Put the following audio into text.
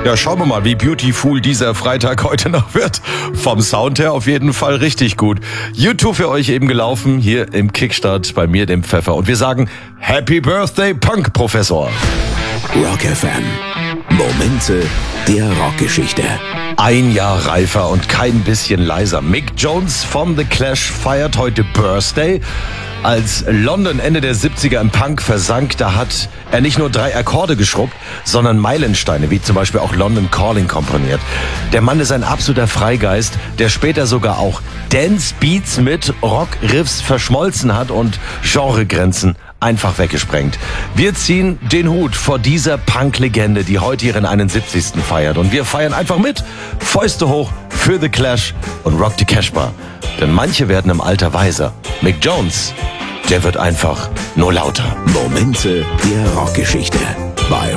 Ja, schauen wir mal, wie beautiful dieser Freitag heute noch wird. Vom Sound her auf jeden Fall richtig gut. YouTube für euch eben gelaufen, hier im Kickstart bei mir, dem Pfeffer. Und wir sagen Happy Birthday, Punk-Professor. Rock FM. Momente der Rockgeschichte. Ein Jahr reifer und kein bisschen leiser. Mick Jones von The Clash feiert heute Birthday. Als London Ende der 70er im Punk versank, da hat er nicht nur 3 Akkorde geschrubbt, sondern Meilensteine, wie zum Beispiel auch London Calling komponiert. Der Mann ist ein absoluter Freigeist, der später sogar auch Dance-Beats mit Rock-Riffs verschmolzen hat und Genregrenzen einfach weggesprengt. Wir ziehen den Hut vor dieser Punk-Legende, die heute ihren 71. feiert. Und wir feiern einfach mit. Fäuste hoch für The Clash und Rock the Casbah. Denn manche werden im Alter weiser. Mick Jones, der wird einfach nur lauter. Momente der Rockgeschichte bei